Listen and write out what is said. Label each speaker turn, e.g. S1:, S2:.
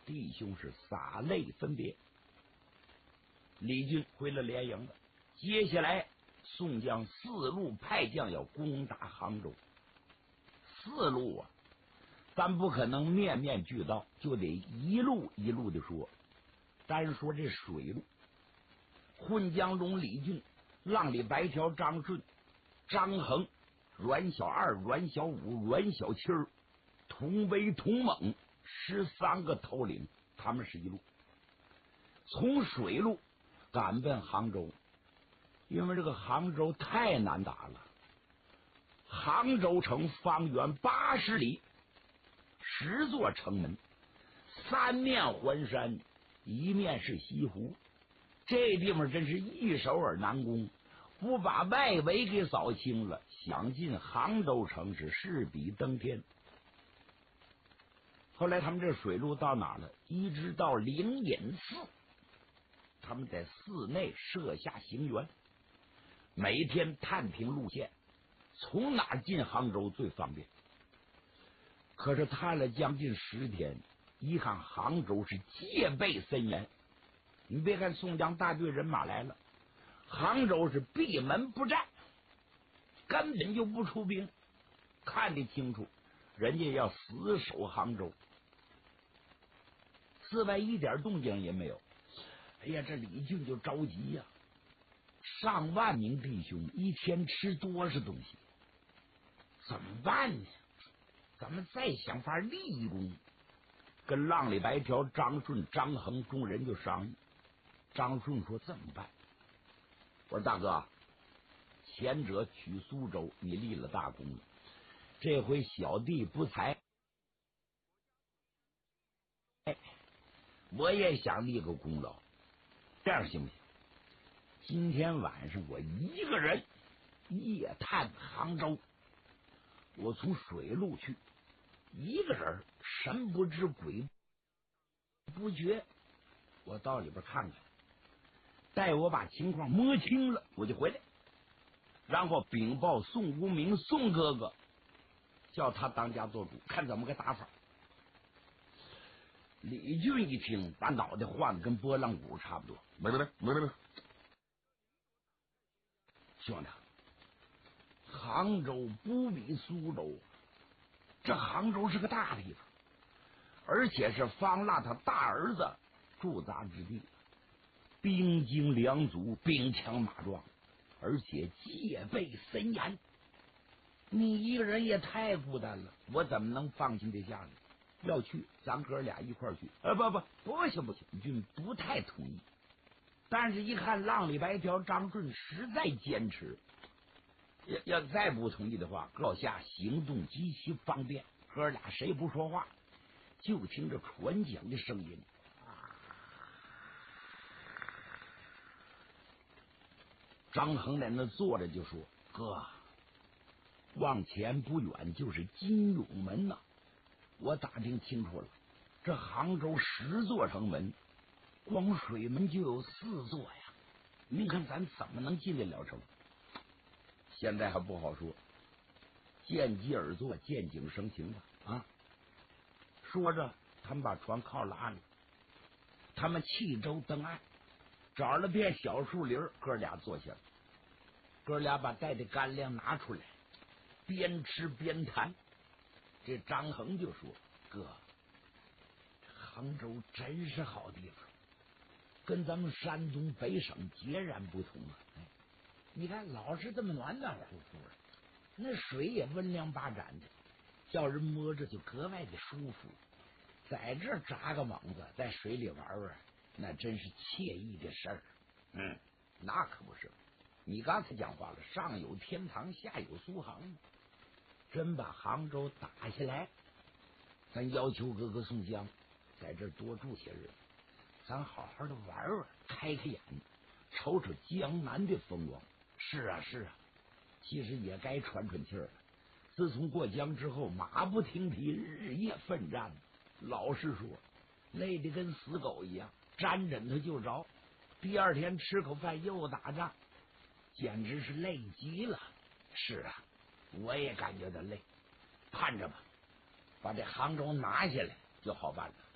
S1: 弟兄是洒泪分别。李俊回了连营了，接下来宋江四路派将要攻打杭州。四路啊，咱不可能面面俱到，就得一路一路的说。单说这水路，混江龙李俊、浪里白条张顺、张衡、阮小二、阮小五、阮小七儿、同威、同猛13个头领，他们是一路从水路赶奔杭州。因为这个杭州太难打了，杭州城方圆80里，10座城门，3面环山，一面是西湖，这地方真是易守而难攻，不把外围给扫清了，想进杭州城是势比登天。后来他们这水路到哪了？一直到灵隐寺，他们在寺内设下行辕，每天探听路线，从哪进杭州最方便。可是探了将近10天，一看杭州是戒备森严。你别看宋江大队人马来了，杭州是闭门不战，根本就不出兵，看得清楚，人家要死守杭州。寺外一点动静也没有。哎呀，这李俊就着急呀，上万名弟兄一天吃多少东西，怎么办呢？咱们再想法立功。跟浪里白条张顺、张衡众人就商议。张顺说这么办，我说大哥，前者取苏州，你立了大功了，这回小弟不才，我也想立个功劳，这样行不行？今天晚上我一个人夜探杭州，我从水路去，一个人神不知鬼不觉，我到里边看看，待我把情况摸清了，我就回来，然后禀报宋无名宋哥哥，叫他当家做主，看怎么个打法。李俊一听，把脑袋晃得跟拨浪鼓差不多。没，兄弟，杭州不比苏州，这杭州是个大地方，而且是方腊他大儿子驻扎之地，兵精粮足，兵强马壮，而且戒备森严。你一个人也太孤单了，我怎么能放心得下你？要去，咱哥俩一块去。不行，李俊不太同意。但是一看浪里白条张顺实在坚持，要再不同意的话，老夏行动极其方便。哥俩谁不说话，就听着船桨的声音。张衡在那坐着就说：“哥，往前不远就是金永门呐，我打听清楚了，这杭州10座城门，光水门就有4座呀。你看咱怎么能进得了城？现在还不好说，见机而作，见景生情吧。啊！”说着，他们把船靠了岸了，他们弃舟登岸，找了片小树林，哥俩坐下了。哥俩把带的干粮拿出来，边吃边谈。这张衡就说：“哥，杭州真是好地方，跟咱们山东北省截然不同啊！你看老是这么暖暖乎乎的，那水也温凉巴展的，叫人摸着就格外的舒服。在这扎个猛子，在水里玩玩，那真是惬意的事儿。那可不是。你刚才讲话了，上有天堂，下有苏杭，真把杭州打下来，咱要求哥哥宋江在这多住些日子，咱好好的玩玩，开开眼，瞅瞅江南的风光。是啊，其实也该喘喘气儿了。自从过江之后，马不停蹄，日夜奋战，老实说，累得跟死狗一样，沾枕头就着。第二天吃口饭又打仗，简直是累极了。是啊，我也感觉到累。盼着吧，把这杭州拿下来就好办了。